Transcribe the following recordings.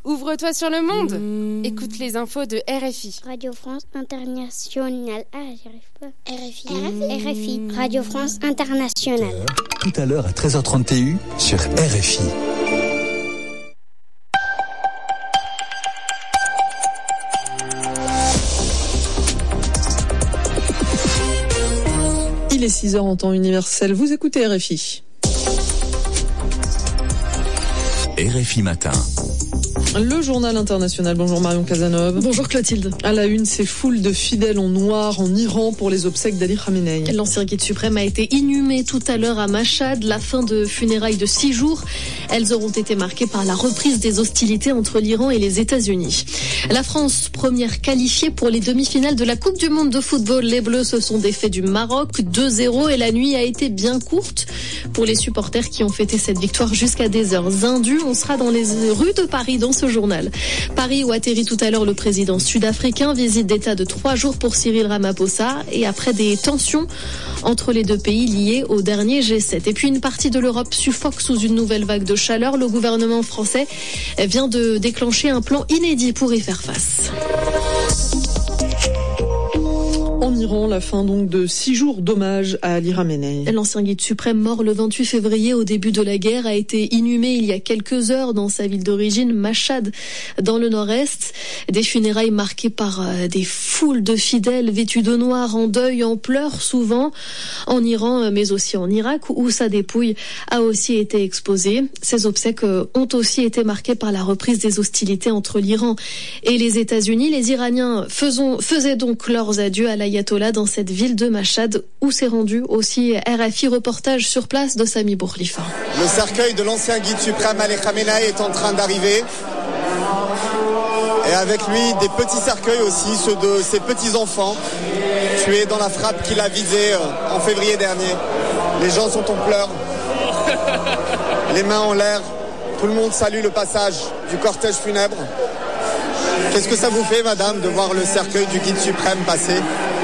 Ouvre-toi sur le monde. Écoute les infos de RFI. Radio France Internationale. J'y arrive pas. RFI. Radio France Internationale. Tout à l'heure à 13h31 sur RFI. Il est 6h en temps universel. Vous écoutez RFI. RFI Matin. Le journal international. Bonjour Marion Cazeneuve. Bonjour Clotilde. À la une, ces foules de fidèles en noir en Iran pour les obsèques d'Ali Khamenei. L'ancien guide suprême a été inhumé tout à l'heure à Mashhad. La fin de funérailles de 6 jours. Elles auront été marquées par la reprise des hostilités entre l'Iran et les États-Unis. La France, première qualifiée pour les demi-finales de la Coupe du Monde de football. Les Bleus se sont défaits du Maroc 2-0 et la nuit a été bien courte pour les supporters qui ont fêté cette victoire jusqu'à des heures indues. On sera dans les rues de Paris dans ce journal. Paris où atterrit tout à l'heure le président sud-africain, visite d'État de 3 jours pour Cyril Ramaphosa et après des tensions entre les deux pays liées au dernier G7. Et puis une partie de l'Europe suffoque sous une nouvelle vague de chaleur. Le gouvernement français vient de déclencher un plan inédit pour y faire face. En Iran, la fin donc de 6 jours d'hommage à Ali Khamenei. L'ancien guide suprême mort le 28 février au début de la guerre a été inhumé il y a quelques heures dans sa ville d'origine, Mashhad, dans le nord-est. Des funérailles marquées par des foules de fidèles vêtus de noir, en deuil, en pleurs souvent, en Iran mais aussi en Irak où sa dépouille a aussi été exposée. Ces obsèques ont aussi été marquées par la reprise des hostilités entre l'Iran et les États-Unis. Les Iraniens faisaient donc leurs adieux à l'ayatollah dans cette ville de Mashhad où s'est rendu aussi RFI. Reportage sur place de Sami Bourlifa. Le cercueil de l'ancien guide suprême Ali Khamenei est en train d'arriver. Et avec lui, des petits cercueils aussi, ceux de ses petits-enfants, tués dans la frappe qu'il a visée en février dernier. Les gens sont en pleurs, les mains en l'air. Tout le monde salue le passage du cortège funèbre. Qu'est-ce que ça vous fait, madame, de voir le cercueil du guide suprême passer ?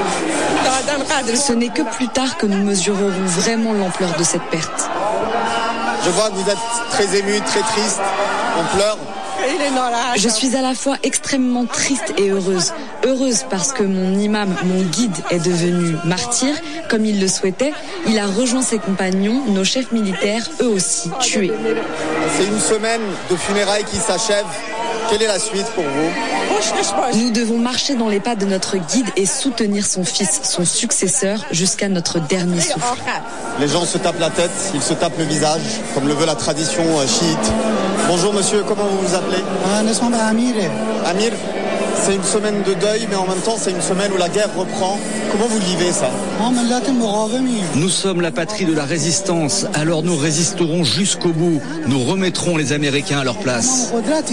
Ce n'est que plus tard que nous mesurerons vraiment l'ampleur de cette perte. Je vois que vous êtes très ému, très triste, on pleure. Je suis à la fois extrêmement triste et heureuse. Heureuse parce que mon imam, mon guide, est devenu martyr, comme il le souhaitait. Il a rejoint ses compagnons, nos chefs militaires, eux aussi, tués. C'est une semaine de funérailles qui s'achève. Quelle est la suite pour vous ? Nous devons marcher dans les pas de notre guide et soutenir son fils, son successeur, jusqu'à notre dernier souffle. Les gens se tapent la tête, ils se tapent le visage, comme le veut la tradition chiite. Bonjour monsieur, comment vous vous appelez ? Amir, c'est une semaine de deuil, mais en même temps c'est une semaine où la guerre reprend. Comment vous vivez ça ? Nous sommes la patrie de la résistance, alors nous résisterons jusqu'au bout. Nous remettrons les Américains à leur place.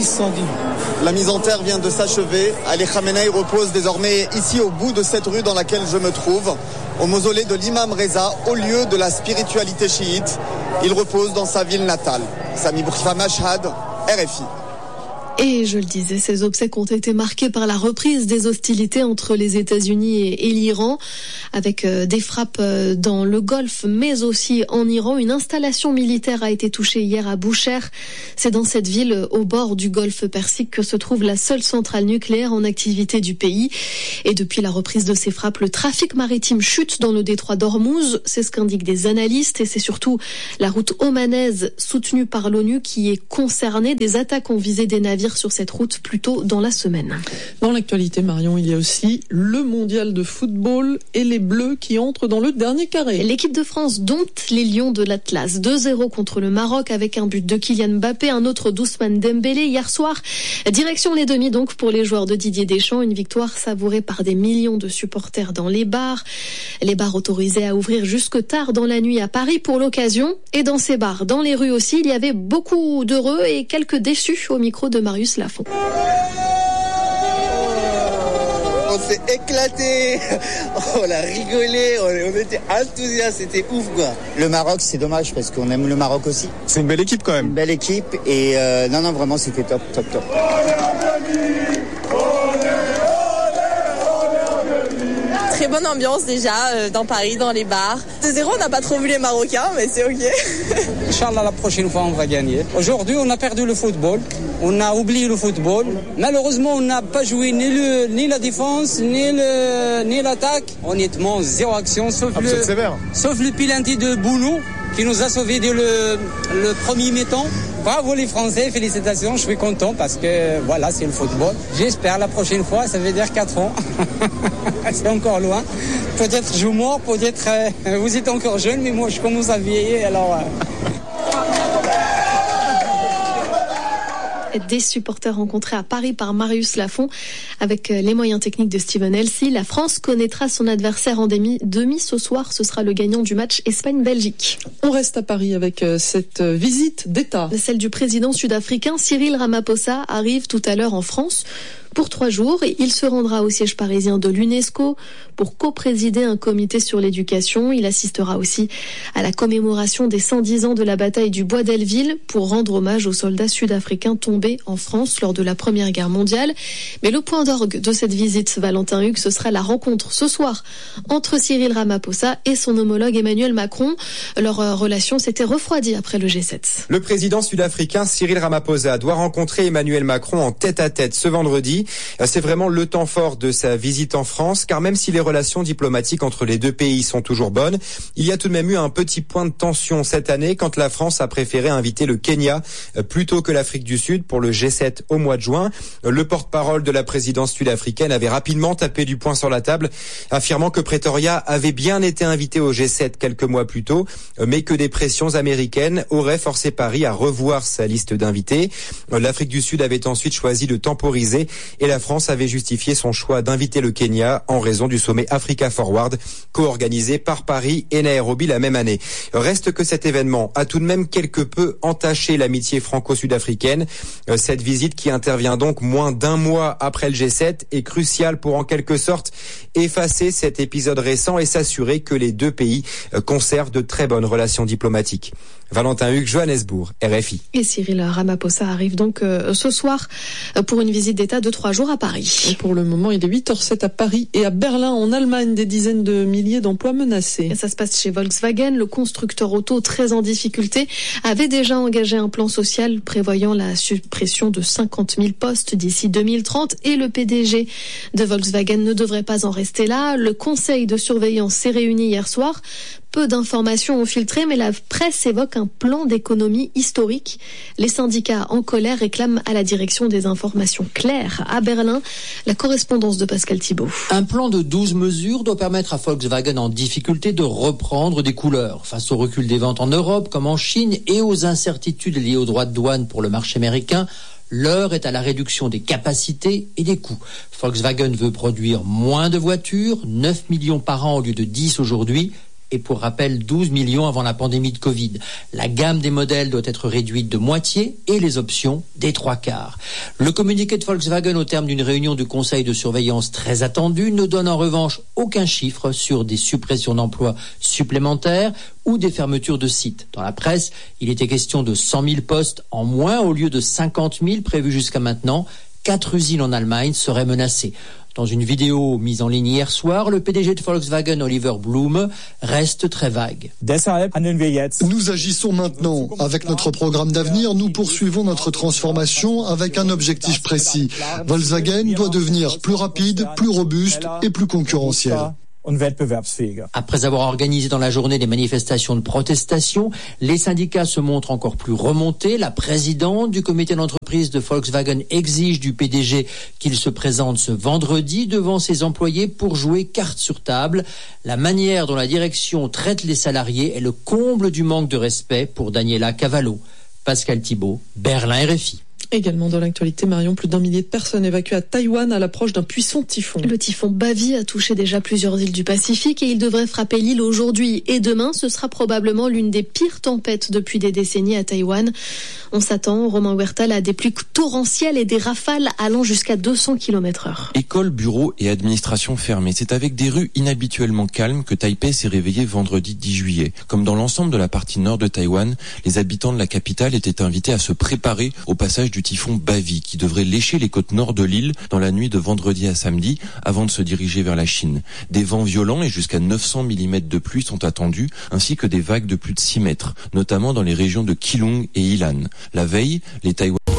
La mise en terre vient de s'achever. Ali Khamenei repose désormais ici au bout de cette rue dans laquelle je me trouve, au mausolée de l'imam Reza, au lieu de la spiritualité chiite. Il repose dans sa ville natale. Sami Bourlifa, Mashhad, RFI. Et je le disais, ces obsèques ont été marquées par la reprise des hostilités entre les États-Unis et l'Iran, avec des frappes dans le Golfe, mais aussi en Iran. Une installation militaire a été touchée hier à Boucher. C'est dans cette ville, au bord du Golfe Persique, que se trouve la seule centrale nucléaire en activité du pays. Et depuis la reprise de ces frappes, le trafic maritime chute dans le détroit d'Ormuz. C'est ce qu'indiquent des analystes. Et c'est surtout la route omanaise, soutenue par l'ONU, qui est concernée. Des attaques ont visé des navires sur cette route plus tôt dans la semaine. Dans l'actualité, Marion, il y a aussi le mondial de football et les Bleus qui entrent dans le dernier carré. L'équipe de France dompte les Lions de l'Atlas. 2-0 contre le Maroc avec un but de Kylian Mbappé, un autre d'Ousmane Dembélé. Hier soir, direction les demi donc pour les joueurs de Didier Deschamps. Une victoire savourée par des millions de supporters dans les bars. Les bars autorisés à ouvrir jusque tard dans la nuit à Paris pour l'occasion. Et dans ces bars, dans les rues aussi, il y avait beaucoup d'heureux et quelques déçus au micro de Marius Lafont. On s'est éclaté, on a rigolé, on était enthousiastes, c'était ouf quoi. Le Maroc, c'est dommage parce qu'on aime le Maroc aussi. C'est une belle équipe quand même. Une belle équipe et non vraiment c'était top. très bonne ambiance déjà dans Paris, dans les bars. 2-0, on n'a pas trop vu les Marocains, mais c'est ok. Inch'Allah, la prochaine fois, on va gagner. Aujourd'hui, on a perdu le football. On a oublié le football. Malheureusement, on n'a pas joué ni la défense, ni l'attaque. Honnêtement, zéro action, sauf le penalty de Bounou qui nous a sauvés dès le premier mi-temps. Bravo les Français, félicitations, je suis content parce que voilà, c'est le football. J'espère la prochaine fois, ça veut dire 4 ans. C'est encore loin. Peut-être je mors, peut-être vous êtes encore jeune, mais moi je commence à vieillir, alors... Des supporters rencontrés à Paris par Marius Lafont. Avec les moyens techniques de Steven Elsey, la France connaîtra son adversaire en demi ce soir. Ce sera le gagnant du match Espagne-Belgique. On reste à Paris avec cette visite d'État. Celle du président sud-africain Cyril Ramaphosa arrive tout à l'heure en France pour 3 jours. Il se rendra au siège parisien de l'UNESCO pour co-présider un comité sur l'éducation. Il assistera aussi à la commémoration des 110 ans de la bataille du Bois d'Elleville pour rendre hommage aux soldats sud-africains tombés en France lors de la Première Guerre mondiale. Mais le point d'orgue de cette visite, Valentin Hugues, ce sera la rencontre ce soir entre Cyril Ramaphosa et son homologue Emmanuel Macron. Leur relation s'était refroidie après le G7. Le président sud-africain Cyril Ramaphosa doit rencontrer Emmanuel Macron en tête-à-tête ce vendredi. C'est vraiment le temps fort de sa visite en France, car même si les relations diplomatiques entre les deux pays sont toujours bonnes, il y a tout de même eu un petit point de tension cette année quand la France a préféré inviter le Kenya plutôt que l'Afrique du Sud pour le G7 au mois de juin. Le porte-parole de la présidence sud-africaine avait rapidement tapé du poing sur la table, affirmant que Pretoria avait bien été invité au G7 quelques mois plus tôt, mais que des pressions américaines auraient forcé Paris à revoir sa liste d'invités. L'Afrique du Sud avait ensuite choisi de temporiser et la France avait justifié son choix d'inviter le Kenya en raison du sommet Africa Forward, co-organisé par Paris et Nairobi la même année. Reste que cet événement a tout de même quelque peu entaché l'amitié franco-sud-africaine. Cette visite, qui intervient donc moins d'1 mois après le G7, est cruciale pour en quelque sorte effacer cet épisode récent et s'assurer que les deux pays conservent de très bonnes relations diplomatiques. Valentin Hugues, Johannesburg, RFI. Et Cyril Ramaphosa arrive donc ce soir pour une visite d'État de 3 jours à Paris. Et pour le moment, il est 8h07 à Paris et à Berlin, en Allemagne, des dizaines de milliers d'emplois menacés. Et ça se passe chez Volkswagen. Le constructeur auto, très en difficulté, avait déjà engagé un plan social prévoyant la suppression de 50 000 postes d'ici 2030. Et le PDG de Volkswagen ne devrait pas en rester là. Le conseil de surveillance s'est réuni hier soir. Peu d'informations ont filtré, mais la presse évoque un plan d'économie historique. Les syndicats en colère réclament à la direction des informations claires. À Berlin, la correspondance de Pascal Thibault. Un plan de 12 mesures doit permettre à Volkswagen en difficulté de reprendre des couleurs. Face au recul des ventes en Europe comme en Chine et aux incertitudes liées aux droits de douane pour le marché américain, l'heure est à la réduction des capacités et des coûts. Volkswagen veut produire moins de voitures, 9 millions par an au lieu de 10 aujourd'hui. Et pour rappel, 12 millions avant la pandémie de Covid. La gamme des modèles doit être réduite de moitié et les options des 3/4. Le communiqué de Volkswagen au terme d'une réunion du conseil de surveillance très attendue ne donne en revanche aucun chiffre sur des suppressions d'emplois supplémentaires ou des fermetures de sites. Dans la presse, il était question de 100 000 postes en moins au lieu de 50 000 prévus jusqu'à maintenant. 4 usines en Allemagne seraient menacées. Dans une vidéo mise en ligne hier soir, le PDG de Volkswagen, Oliver Blume, reste très vague. Nous agissons maintenant. Avec notre programme d'avenir, nous poursuivons notre transformation avec un objectif précis. Volkswagen doit devenir plus rapide, plus robuste et plus concurrentiel. Après avoir organisé dans la journée des manifestations de protestation, les syndicats se montrent encore plus remontés. La présidente du comité d'entreprise de Volkswagen exige du PDG qu'il se présente ce vendredi devant ses employés pour jouer carte sur table. La manière dont la direction traite les salariés est le comble du manque de respect pour Daniela Cavallo. Pascal Thibault, Berlin, RFI. Également dans l'actualité, Marion, plus d'1 millier de personnes évacuées à Taïwan à l'approche d'un puissant typhon. Le typhon Bavi a touché déjà plusieurs îles du Pacifique et il devrait frapper l'île aujourd'hui et demain. Ce sera probablement l'une des pires tempêtes depuis des décennies à Taïwan. On s'attend, Romain Huertal, à des pluies torrentielles et des rafales allant jusqu'à 200 km/h. Écoles, bureaux et administrations fermées. C'est avec des rues inhabituellement calmes que Taipei s'est réveillé vendredi 10 juillet. Comme dans l'ensemble de la partie nord de Taïwan, les habitants de la capitale étaient invités à se préparer au passage du typhon Bavi qui devrait lécher les côtes nord de l'île dans la nuit de vendredi à samedi avant de se diriger vers la Chine. Des vents violents et jusqu'à 900 mm de pluie sont attendus, ainsi que des vagues de plus de 6 mètres, notamment dans les régions de Keelung et Ilan. La veille, les Taïwanais